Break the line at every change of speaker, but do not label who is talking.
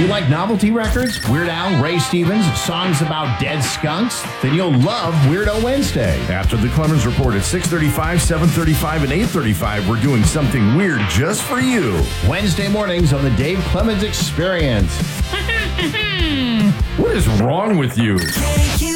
You like novelty records? Weird Al, Ray Stevens, songs about dead skunks? Then you'll love Weirdo Wednesday.
After the Clemens Report at 6:35, 7:35, and 8:35, we're doing something weird just for you.
Wednesday mornings on the Dave Clemens Experience.
What is wrong with you?